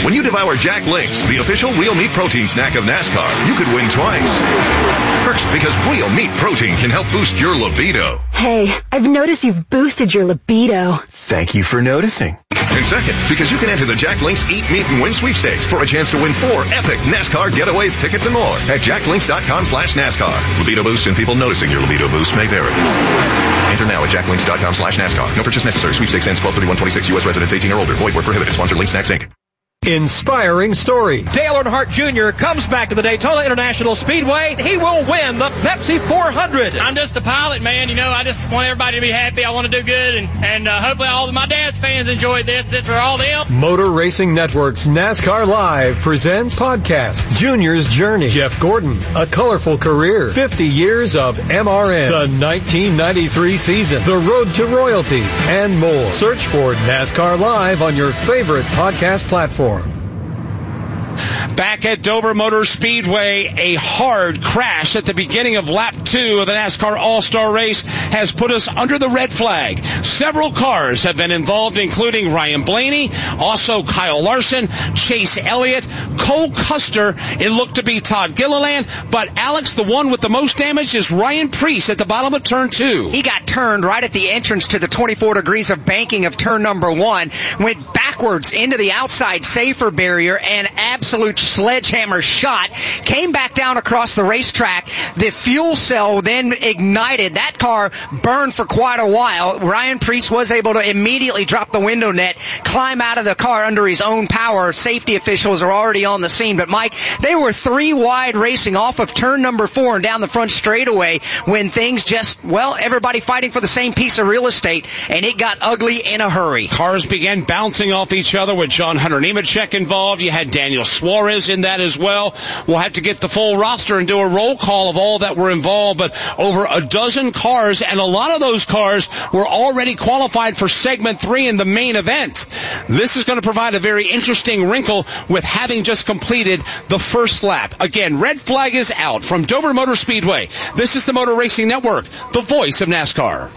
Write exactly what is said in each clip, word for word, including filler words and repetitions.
When you devour Jack Links, the official wheel meat protein snack of NASCAR, you could win twice. First, because wheel meat protein can help boost your libido. Hey, I've noticed you've boosted your libido. Thank you for noticing. And second, because you can enter the Jack Links Eat, Meet, and Win sweepstakes for a chance to win four epic NASCAR getaways, tickets, and more at jacklinks.com slash NASCAR. Libido boost and people noticing your libido boost may vary. Enter now at jacklinks.com slash NASCAR. No purchase necessary. Sweepstakes ends twelve thirty-one twenty-six. U S residents eighteen or older. Void where prohibited. Sponsor Link Snacks, Incorporated. Inspiring story. Dale Earnhardt Junior comes back to the Daytona International Speedway. He will win the Pepsi four hundred. I'm just a pilot, man. You know, I just want everybody to be happy. I want to do good, and, and uh, hopefully all of my dad's fans enjoyed this. This is for all them. Motor Racing Network's NASCAR Live presents podcast Junior's Journey. Jeff Gordon, a colorful career, fifty years of M R N, the nineteen ninety-three season, the road to royalty, and more. Search for NASCAR Live on your favorite podcast platform. Back at Dover Motor Speedway, a hard crash at the beginning of lap two of the NASCAR All-Star Race has put us under the red flag. Several cars have been involved, including Ryan Blaney, also Kyle Larson, Chase Elliott, Cole Custer. It looked to be Todd Gilliland, but Alex, the one with the most damage is Ryan Preece at the bottom of turn two. He got turned right at the entrance to the twenty-four degrees of banking of turn number one, went backwards into the outside safer barrier, and absolute sledgehammer shot, came back down across the racetrack. The fuel cell then ignited. That car burned for quite a while. Ryan Preece was able to immediately drop the window net, climb out of the car under his own power. Safety officials are already on the scene. But Mike, they were three wide racing off of turn number four and down the front straightaway when things just, well, everybody fighting for the same piece of real estate, and it got ugly in a hurry. Cars began bouncing off each other with John Hunter Nemechek involved. You had Daniel Suarez in that as well. We'll have to get the full roster and do a roll call of all that were involved, but over a dozen cars, and a lot of those cars were already qualified for segment three in the main event. This is going to provide a very interesting wrinkle with having just completed the first lap. Again, red flag is out from Dover Motor Speedway. This is the Motor Racing Network, the voice of NASCAR.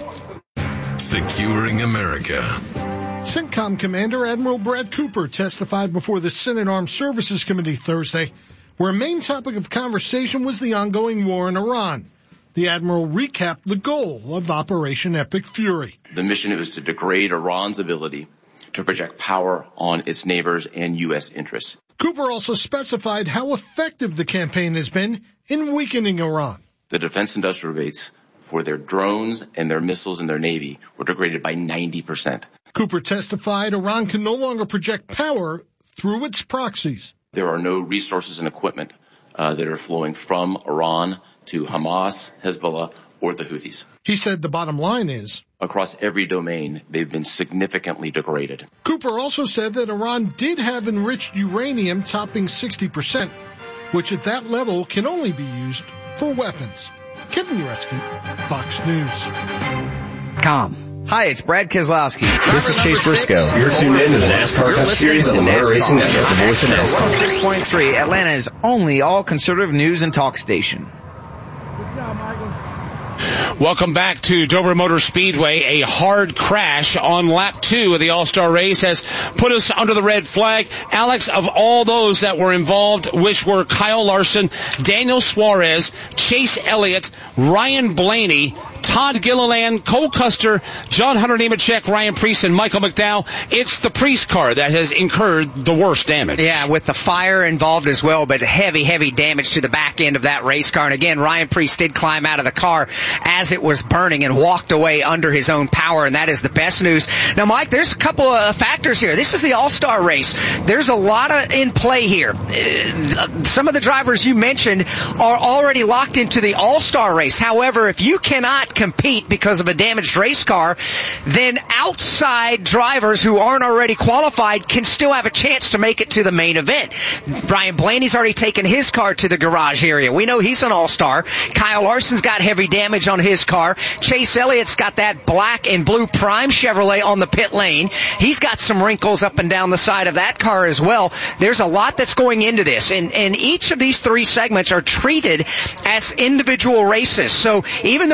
Securing America. CENTCOM Commander Admiral Brad Cooper testified before the Senate Armed Services Committee Thursday, where a main topic of conversation was the ongoing war in Iran. The Admiral recapped the goal of Operation Epic Fury. The mission is to degrade Iran's ability to project power on its neighbors and U S interests. Cooper also specified how effective the campaign has been in weakening Iran. The defense industrial base for their drones and their missiles and their Navy were degraded by ninety percent. Cooper testified Iran can no longer project power through its proxies. There are no resources and equipment uh, that are flowing from Iran to Hamas, Hezbollah, or the Houthis. He said the bottom line is, across every domain, they've been significantly degraded. Cooper also said that Iran did have enriched uranium topping sixty percent, which at that level can only be used for weapons. Kevin Ureski, Fox News. Com. Hi, it's Brad Keselowski. This is Chase Briscoe. You're tuned in to the NASCAR Cup Series on the Motor Racing Network, the voice of NASCAR. six point three, Atlanta's only all-conservative news and talk station. Welcome back to Dover Motor Speedway. A hard crash on lap two of the All-Star Race has put us under the red flag. Alex, of all those that were involved, which were Kyle Larson, Daniel Suarez, Chase Elliott, Ryan Blaney, Todd Gilliland, Cole Custer, John Hunter Nemechek, Ryan Preece, and Michael McDowell, it's the Preece car that has incurred the worst damage. Yeah, with the fire involved as well, but heavy, heavy damage to the back end of that race car. And again, Ryan Preece did climb out of the car as it was burning and walked away under his own power, and that is the best news. Now, Mike, there's a couple of factors here. This is the All-Star race. There's a lot of in play here. Uh, some of the drivers you mentioned are already locked into the All-Star race. However, if you cannot compete because of a damaged race car, then outside drivers who aren't already qualified can still have a chance to make it to the main event. Ryan Blaney's already taken his car to the garage area. We know he's an all-star. Kyle Larson's got heavy damage on his car. Chase Elliott's got that black and blue Prime Chevrolet on the pit lane. He's got some wrinkles up and down the side of that car as well. There's a lot that's going into this, and, and each of these three segments are treated as individual races. So even though you may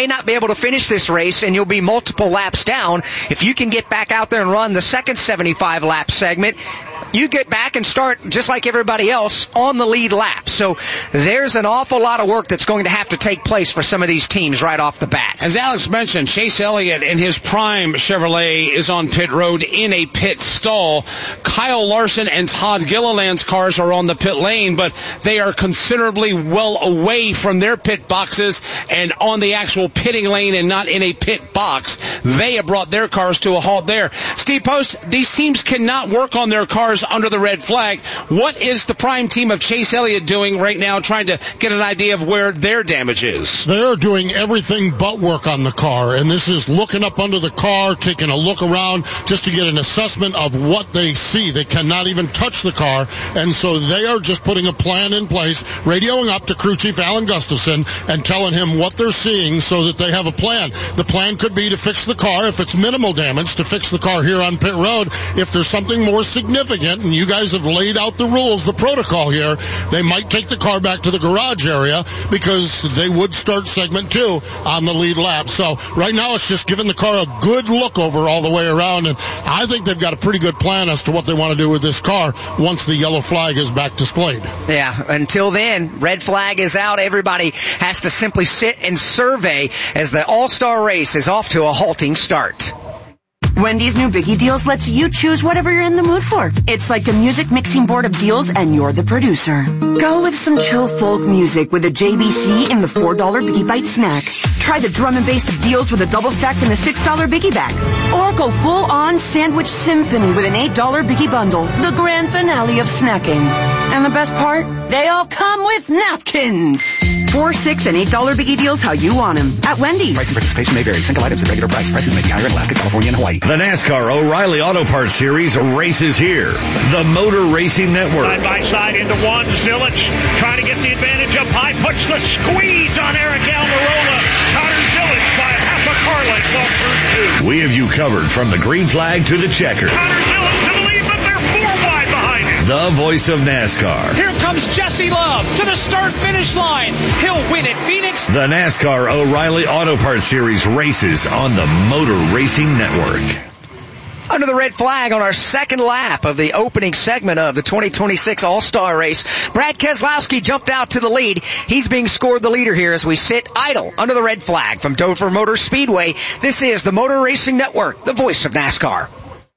not be able to finish this race, and you'll be multiple laps down. If you can get back out there and run the second seventy-five lap segment, you get back and start just like everybody else on the lead lap. So there's an awful lot of work that's going to have to take place for some of these teams right off the bat. As Alex mentioned, Chase Elliott in his prime Chevrolet is on pit road in a pit stall. Kyle Larson and Todd Gilliland's cars are on the pit lane, but they are considerably well away from their pit boxes and on the actual pitting lane and not in a pit box. They have brought their cars to a halt there. Steve Post, these teams cannot work on their cars under the red flag. What is the prime team of Chase Elliott doing right now, trying to get an idea of where their damage is? They're doing everything but work on the car, and this is looking up under the car, taking a look around just to get an assessment of what they see. They cannot even touch the car, and so they are just putting a plan in place, radioing up to crew chief Alan Gustafson and telling him what they're seeing so that they have a plan. The plan could be to fix the car if it's minimal damage, to fix the car here on pit road. If there's something more significant, and you guys have laid out the rules, the protocol here, they might take the car back to the garage area because they would start segment two on the lead lap. So right now it's just giving the car a good look over all the way around, and I think they've got a pretty good plan as to what they want to do with this car once the yellow flag is back displayed. Yeah, until then, red flag is out. Everybody has to simply sit and survey as the All-Star race is off to a halting start. Wendy's new Biggie Deals lets you choose whatever you're in the mood for. It's like a music mixing board of deals, and you're the producer. Go with some chill folk music with a J B C in the four dollar Biggie Bite snack. Try the drum and bass of deals with a double stack in the six dollar Biggie bag. Or go full-on sandwich symphony with an eight dollar Biggie bundle, the grand finale of snacking. And the best part? They all come with napkins. Four, six, and eight dollar Biggie Deals how you want them at Wendy's. Price and participation may vary. Single items at regular price. Prices may be higher in Alaska, California, and Hawaii. The NASCAR O'Reilly Auto Parts Series races here. The Motor Racing Network. Side by side into one. Zilich trying to get the advantage up high. Puts the squeeze on Eric Almirola. Connor Zilich by half a car length off through two. We have you covered from the green flag to the checker. Connor Zilich to the lead, but they're four wide behind him. The voice of NASCAR. Here comes Jesse Love to the start-finish line. He'll win at Phoenix. The NASCAR O'Reilly Auto Parts Series races on the Motor Racing Network. Under the red flag on our second lap of the opening segment of the twenty twenty-six All-Star race, Brad Keselowski jumped out to the lead. He's being scored the leader here as we sit idle under the red flag from Dover Motor Speedway. This is the Motor Racing Network, the voice of NASCAR.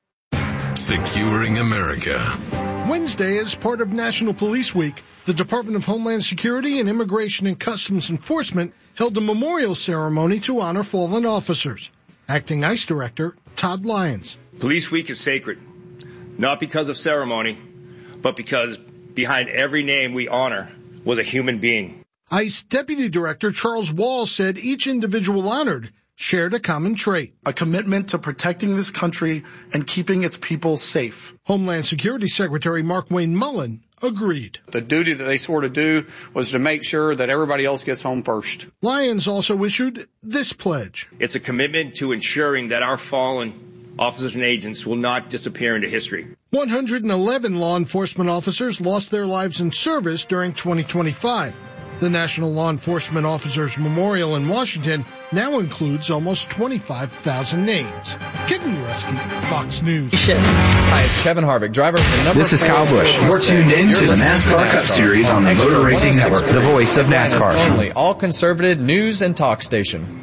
Securing America. Wednesday, as part of National Police Week, the Department of Homeland Security and Immigration and Customs Enforcement held a memorial ceremony to honor fallen officers. Acting ICE Director Todd Lyons. Police Week is sacred, not because of ceremony, but because behind every name we honor was a human being. ICE Deputy Director Charles Wall said each individual honored shared a common trait. A commitment to protecting this country and keeping its people safe. Homeland Security Secretary Mark Wayne Mullen agreed. The duty that they swore to do was to make sure that everybody else gets home first. Lyons also issued this pledge. It's a commitment to ensuring that our fallen officers and agents will not disappear into history. one hundred eleven law enforcement officers lost their lives in service during twenty twenty-five. The National Law Enforcement Officers Memorial in Washington now includes almost twenty-five thousand names. Kevin Ureski, Fox News. Hi, it's Kevin Harvick, driver for the number This is Kyle Busch. You're tuned in to the NASCAR Cup Series on the Motor Racing Network, the voice of NASCAR. Only all conservative news and talk station.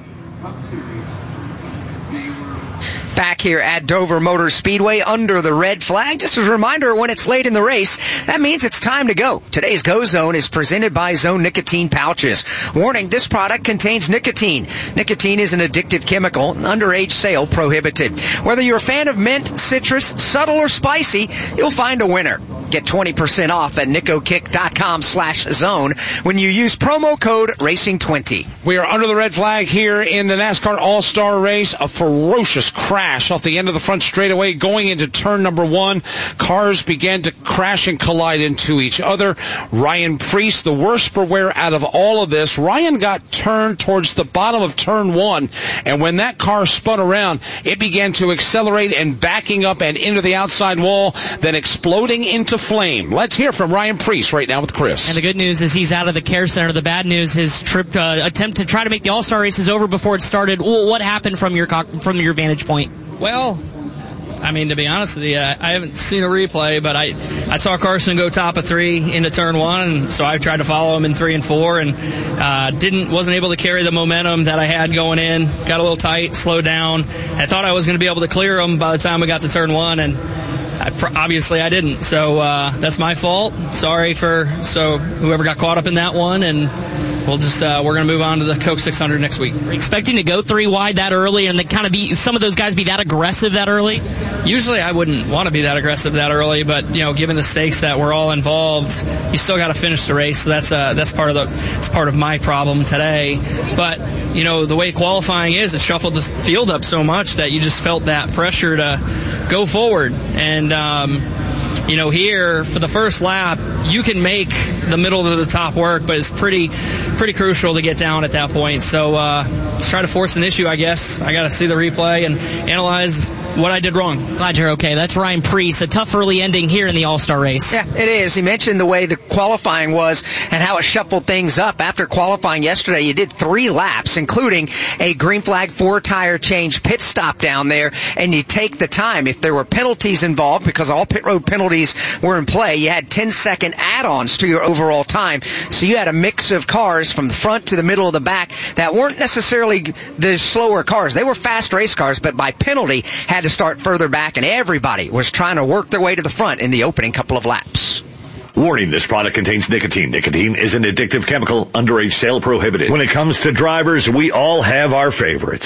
Back here at Dover Motor Speedway under the red flag. Just as a reminder, when it's late in the race, that means it's time to go. Today's Go Zone is presented by Zone Nicotine Pouches. Warning, this product contains nicotine. Nicotine is an addictive chemical. Underage sale prohibited. Whether you're a fan of mint, citrus, subtle, or spicy, you'll find a winner. Get twenty percent off at nicokick.com slash zone when you use promo code racing twenty. We are under the red flag here in the NASCAR All-Star race. A ferocious crash off the end of the front straightaway going into turn number one. Cars began to crash and collide into each other. Ryan Preece, the worst for wear out of all of this. Ryan got turned towards the bottom of turn one, and when that car spun around, it began to accelerate and backing up and into the outside wall, then exploding into flame. Let's hear from Ryan Preece right now with Chris. And the good news is he's out of the care center. The bad news, his trip uh, attempt to try to make the All-Star race is over before it started. Well, what happened from your from your vantage point? Well, I mean, to be honest with you, I haven't seen a replay, but I, I saw Carson go top of three into turn one, and so I tried to follow him in three and four, and uh, didn't wasn't able to carry the momentum that I had going in. Got a little tight, slowed down. I thought I was going to be able to clear him by the time we got to turn one, and I, obviously I didn't. So uh, that's my fault. Sorry for so whoever got caught up in that one, and we'll just uh, we're going to move on to the Coke six hundred next week. Are you expecting to go three wide that early, and kind of be some of those guys be that aggressive that early? Usually I wouldn't want to be that aggressive that early, but you know, given the stakes that we're all involved, you still got to finish the race. So that's uh, that's part of the that's part of my problem today. But you know, the way qualifying is, it shuffled the field up so much that you just felt that pressure to go forward. And um, you know, here for the first lap, you can make the middle to the top work, but it's pretty pretty crucial to get down at that point. So uh, let's try to force an issue, I guess. I got to see the replay and analyze what I did wrong. Glad you're okay. That's Ryan Preece. A tough early ending here in the All-Star race. Yeah, it is. He mentioned the way the qualifying was and how it shuffled things up. After qualifying yesterday, you did three laps, including a green flag four-tire change pit stop down there, and you take the time. If there were penalties involved, because all pit road penalties were in play, you had ten-second add-ons to your overall time. So you had a mix of cars from the front to the middle of the back that weren't necessarily the slower cars. They were fast race cars, but by penalty had to start further back, and everybody was trying to work their way to the front in the opening couple of laps. Warning, this product contains nicotine. Nicotine is an addictive chemical. Underage sale prohibited. When it comes to drivers, we all have our favorites.